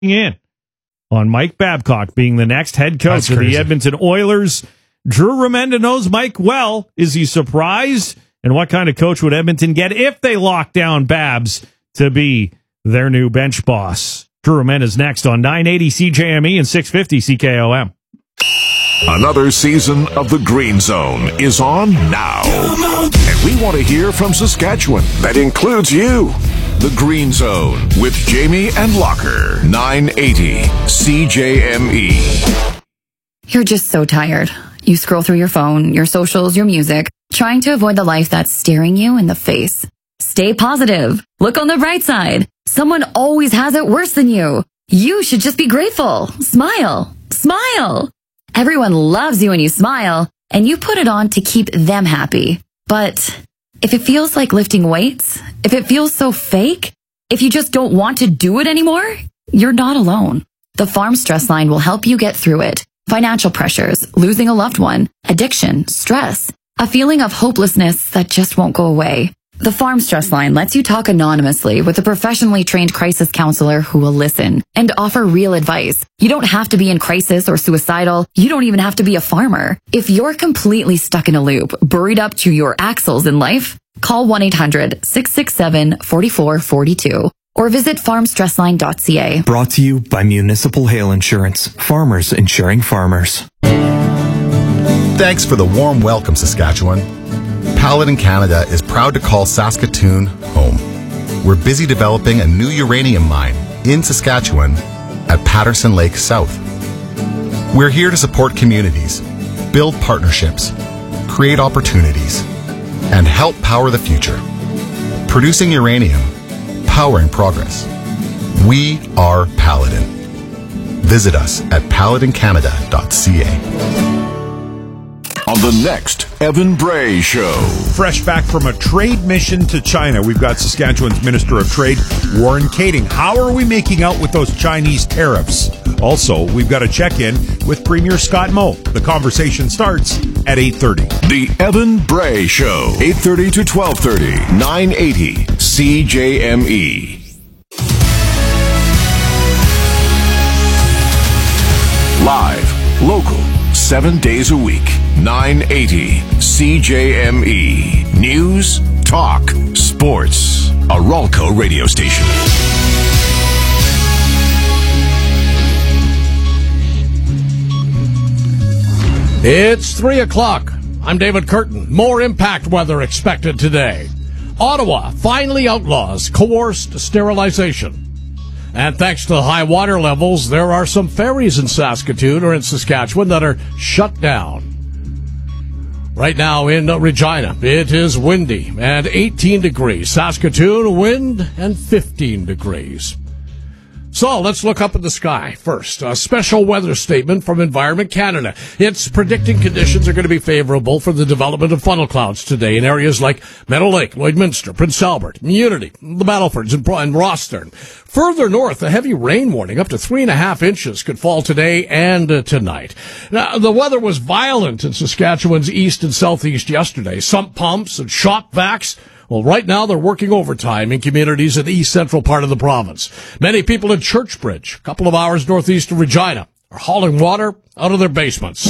in on Mike Babcock being the next head coach of the Edmonton Oilers. Drew Remenda knows Mike well. Is he surprised? And what kind of coach would Edmonton get if they lock down Babs to be their new bench boss? Drew Remenda is next on 980 CJME and 650 CKOM. Another season of The Green Zone is on now. And we want to hear from Saskatchewan. That includes you. The Green Zone with Jamie and Locker. 980 CJME. You're just so tired. You scroll through your phone, your socials, your music, trying to avoid the life that's staring you in the face. Stay positive. Look on the bright side. Someone always has it worse than you. You should just be grateful. Smile. Smile. Everyone loves you when you smile, and you put it on to keep them happy. But if it feels like lifting weights, if it feels so fake, if you just don't want to do it anymore, you're not alone. The Farm Stress Line will help you get through it. Financial pressures, losing a loved one, addiction, stress, a feeling of hopelessness that just won't go away. The Farm Stress Line lets you talk anonymously with a professionally trained crisis counselor who will listen and offer real advice. You don't have to be in crisis or suicidal. You don't even have to be a farmer. If you're completely stuck in a loop, buried up to your axles in life, call 1-800-667-4442 or visit farmstressline.ca. Brought to you by Municipal Hail Insurance. Farmers insuring farmers. Thanks for the warm welcome, Saskatchewan. Paladin Canada is proud to call Saskatoon home. We're busy developing a new uranium mine in Saskatchewan at Patterson Lake South. We're here to support communities, build partnerships, create opportunities, and help power the future. Producing uranium, powering progress. We are Paladin. Visit us at paladincanada.ca. On the next Evan Bray Show. Fresh back from a trade mission to China, we've got Saskatchewan's Minister of Trade, Warren Kading. How are we making out with those Chinese tariffs? Also, we've got a check-in with Premier Scott Moe. The conversation starts at 8:30. The Evan Bray Show, 8:30 to 12:30, 980 CJME. Live, local, 7 days a week. 980 CJME. News, talk, sports. A Ralco radio station. It's 3 o'clock. I'm David Curtin. More impact weather expected today. Ottawa finally outlaws coerced sterilization. And thanks to high water levels, there are some ferries in Saskatoon or in Saskatchewan that are shut down. Right now in Regina, it is windy and 18 degrees. Saskatoon, wind and 15 degrees. So let's look up at the sky first. A special weather statement from Environment Canada. It's predicting conditions are going to be favorable for the development of funnel clouds today in areas like Meadow Lake, Lloydminster, Prince Albert, Unity, the Battlefords, and Rostern. Further north, a heavy rain warning up to 3.5 inches could fall today and tonight. Now, the weather was violent in Saskatchewan's east and southeast yesterday. Sump pumps and shop vacs. Well, right now they're working overtime in communities in the east central part of the province. Many people in Churchbridge, a couple of hours northeast of Regina, are hauling water out of their basements.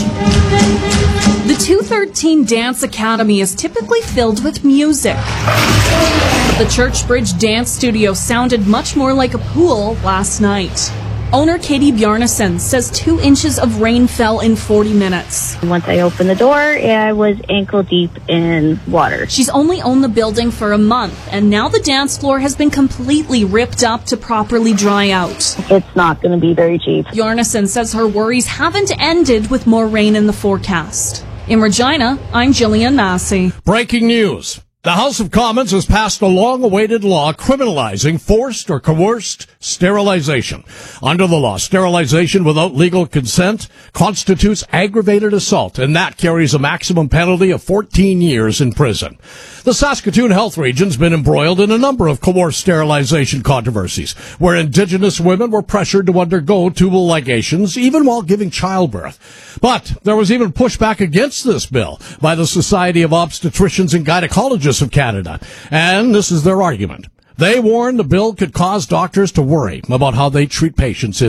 The 213 Dance Academy is typically filled with music. But the Churchbridge Dance Studio sounded much more like a pool last night. Owner Katie Bjarnason says 2 inches of rain fell in 40 minutes. Once I opened the door, I was ankle deep in water. She's only owned the building for a month, and now the dance floor has been completely ripped up to properly dry out. It's not going to be very cheap. Bjarnason says her worries haven't ended with more rain in the forecast. In Regina, I'm Jillian Massey. Breaking news. The House of Commons has passed a long-awaited law criminalizing forced or coerced sterilization. Under the law, sterilization without legal consent constitutes aggravated assault, and that carries a maximum penalty of 14 years in prison. The Saskatoon Health Region's been embroiled in a number of coerced sterilization controversies, where Indigenous women were pressured to undergo tubal ligations, even while giving childbirth. But there was even pushback against this bill by the Society of Obstetricians and Gynecologists of Canada, and this is their argument. They warn the bill could cause doctors to worry about how they treat patients in